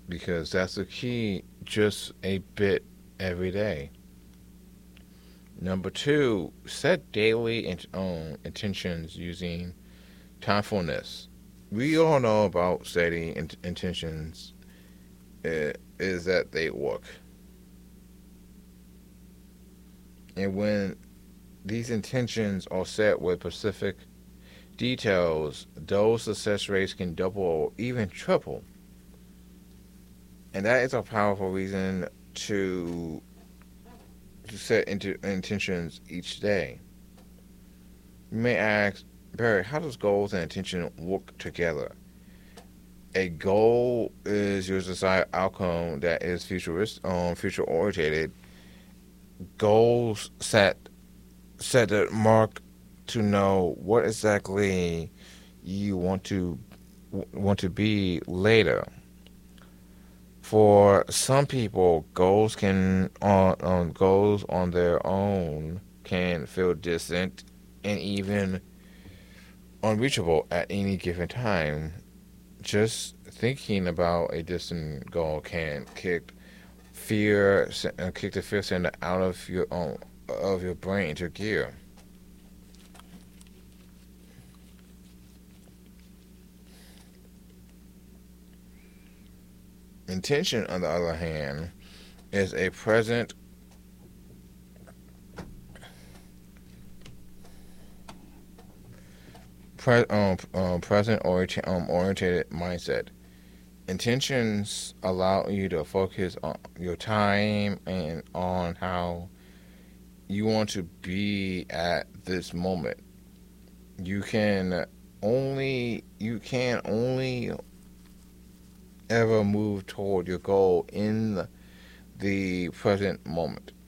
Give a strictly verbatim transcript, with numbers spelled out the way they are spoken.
because that's the key, just a bit every day. Number two, set daily int- um, intentions using timefulness. We all know about setting int- intentions, uh, is that they work. And when these intentions are set with specific details, those success rates can double or even triple. And that is a powerful reason to to set into intentions each day. You may ask, Barry, how does goals and intention work together? A goal is your desired outcome that is futurist, um, future oriented. Goals set set a mark to know what exactly you want to want to be later. For some people, goals can on, on goals on their own can feel distant and even unreachable at any given time. Just thinking about a distant goal can kick fear, uh, kick the fear center out of your own of your brain into gear. Intention, on the other hand, is a present pre, um, um, present orient, um, oriented mindset. Intentions allow you to focus on your time and on how you want to be at this moment. You can only you can only ever move toward your goal in the present moment.